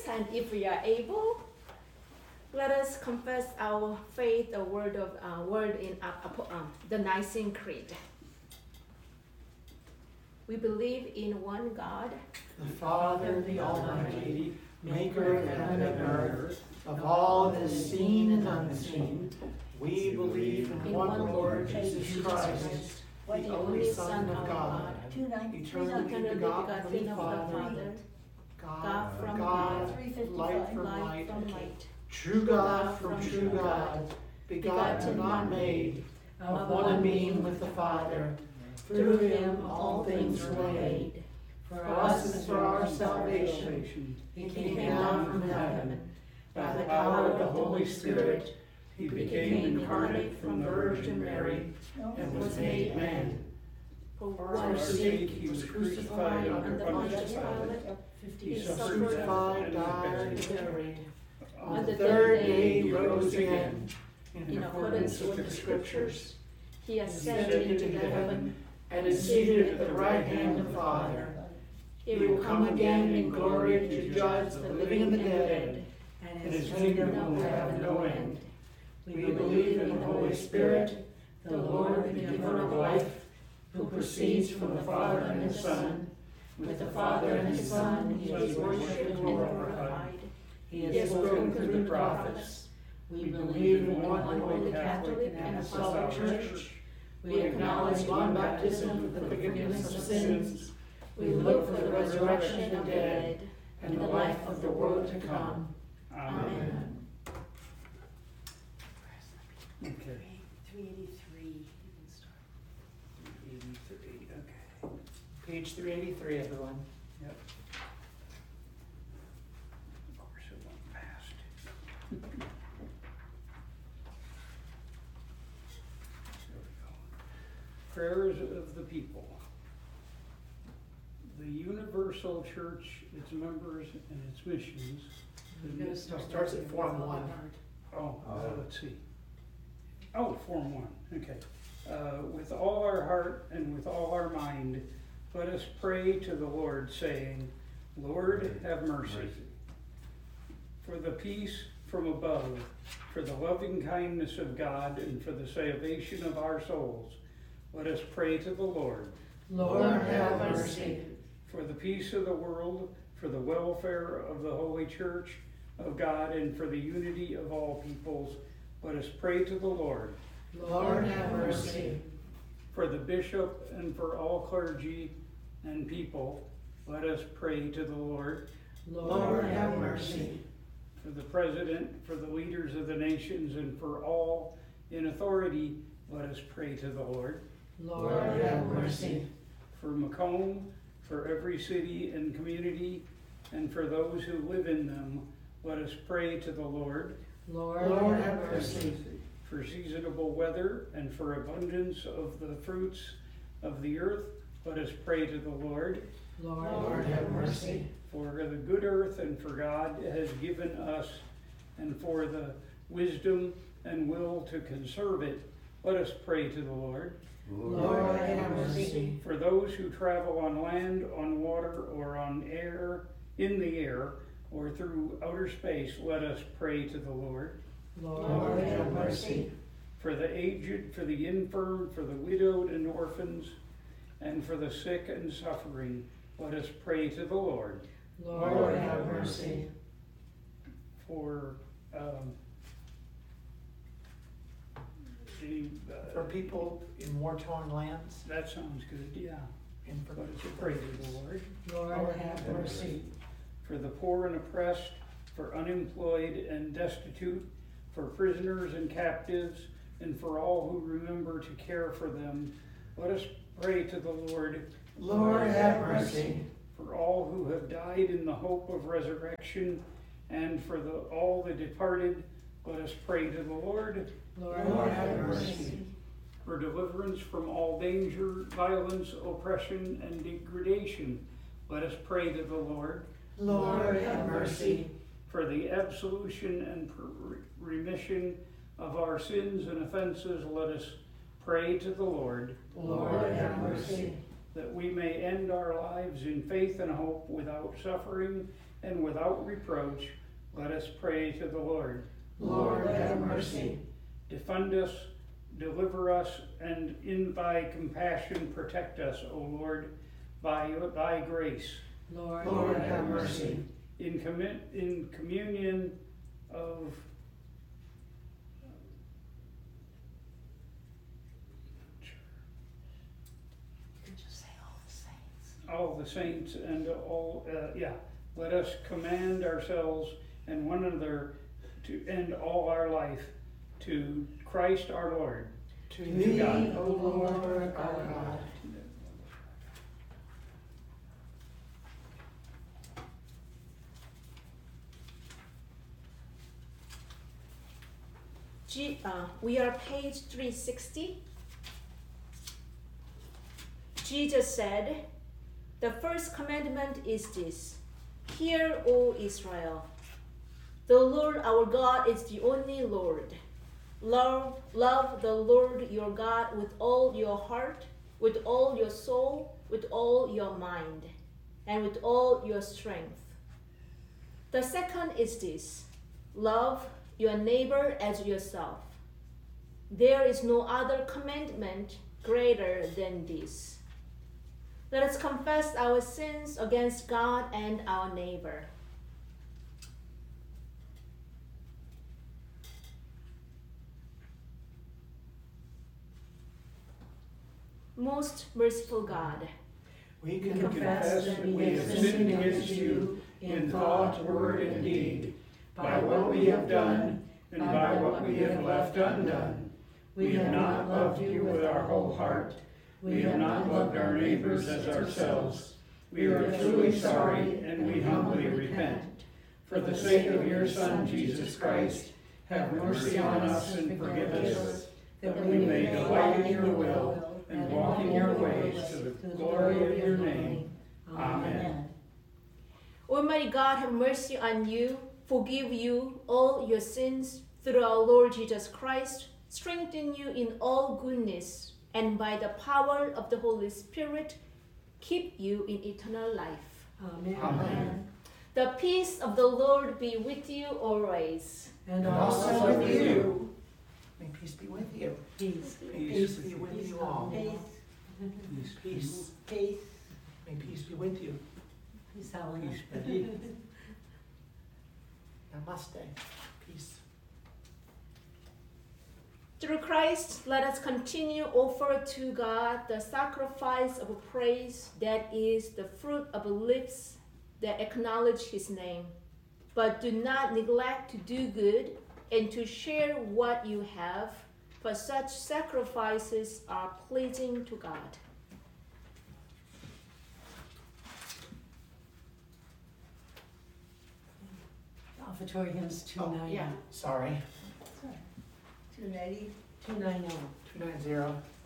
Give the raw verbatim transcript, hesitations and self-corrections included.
and if we are able, let us confess our faith, the word of uh, word in uh, uh, the Nicene Creed. We believe in one God, the Father, the Almighty, maker of heaven and earth, of all that is seen and unseen. We believe in one Lord Jesus Christ, the only Son of God, eternally begotten of the Father, God from God, light from light, true God from true God, begotten, not made, of one being with the Father. Through him all things were made. For us and for our salvation, he came down from heaven. By the power of the Holy Spirit, he became incarnate from the Virgin Mary and was made man. For our sake, he was crucified under Pontius Pilate. He suffered, crucified, died, and buried. On the third day he rose again, in accordance with the Scriptures. He ascended into heaven and is seated at the right hand of the Father. He will come again in glory to judge the living and the dead, and his kingdom will have no end. We believe in the Holy Spirit, the Lord, the giver of life, who proceeds from the Father and the Son. With the Father and the Son he is worshipped and glorified. He has spoken through the prophets. We believe in one holy Catholic and Apostolic Church. We acknowledge one baptism for the forgiveness of sins. We look for the resurrection of the dead and the life of the world to come. Amen. Okay. three eighty-three, you can start. three eighty-three, okay. Page three eighty-three, everyone. Yep. Of course it went fast. There we go. Prayers of the people. The Universal Church, its members, and its missions. The- It starts at Form one. Oh, uh, let's see. Oh, Form one, okay. Uh, with all our heart and with all our mind, let us pray to the Lord, saying, Lord, have mercy. For the peace from above, for the loving kindness of God, and for the salvation of our souls, let us pray to the Lord. Lord, have mercy. For the peace of the world, for the welfare of the Holy Church of God, and for the unity of all peoples, let us pray to the Lord. Lord, have mercy. For the bishop and for all clergy and people, let us pray to the Lord. Lord, have mercy. For the president, for the leaders of the nations, and for all in authority, let us pray to the Lord. Lord, have mercy. For Macomb, for every city and community, and for those who live in them, let us pray to the Lord. Lord, have mercy. For seasonable weather and for abundance of the fruits of the earth, let us pray to the Lord. Lord, have mercy. For the good earth and for God has given us, and for the wisdom and will to conserve it, let us pray to the Lord. Lord, have mercy. For those who travel on land, on water, or on air, in the air, or through outer space, let us pray to the Lord. Lord, have mercy. For the aged, for the infirm, for the widowed and orphans, and for the sick and suffering, let us pray to the Lord. Lord, have mercy. For um, the, uh, For people in war-torn lands, that sounds good, yeah. and for Let us pray to the Lord. Lord, have mercy. For the poor and oppressed, for unemployed and destitute, for prisoners and captives, and for all who remember to care for them, let us pray to the Lord. Lord, have mercy. For all who have died in the hope of resurrection, and for the, all the departed, let us pray to the Lord. Lord, have mercy. For deliverance from all danger, violence, oppression, and degradation, let us pray to the Lord. Lord, have mercy. For the absolution and remission of our sins and offenses, let us pray to the Lord. Lord, have mercy. That we may end our lives in faith and hope without suffering and without reproach, let us pray to the Lord. Lord, have mercy. Defend us, deliver us, and in thy compassion protect us, O Lord, by thy grace. Lord, Lord, have mercy. In, commi- in communion of you can just say all the saints. all the saints and all, uh, yeah, let us command ourselves and one another to end all our life to Christ our Lord. To To thee, God. O Lord, our God. G, uh, we are page three sixty. Jesus said, "The first commandment is this: Hear, O Israel, the Lord our God is the only Lord. Love, love the Lord your God with all your heart, with all your soul, with all your mind, and with all your strength. The second is this: love your neighbor as yourself. There is no other commandment greater than this. Let us confess our sins against God and our neighbor." Most merciful God, We We confess that we have sinned against you in thought, word, and deed, by what we have done and by what we have left undone. We have not loved you with our whole heart. We have not loved our neighbors as ourselves. We are truly sorry and we humbly repent. For the sake of your Son, Jesus Christ, have mercy on us and forgive us, that we may delight in your will and walk in your ways to the glory of your name. Amen. Almighty God, have mercy on you, forgive you all your sins through our Lord Jesus Christ, strengthen you in all goodness, and by the power of the Holy Spirit, keep you in eternal life. Amen. Amen. The peace of the Lord be with you always. And And also also with you. May peace be with you. peace. May peace be with you all. Peace. Peace. Peace. May peace be with you. Peace, Helena. Namaste. Peace. Through Christ, let us continue offer to God the sacrifice of praise that is the fruit of lips that acknowledge his name. But do not neglect to do good and to share what you have, for such sacrifices are pleasing to God. Offertory hymns two Oh, ninety. yeah. Sorry. Two ninety. Two nine oh. two nine zero.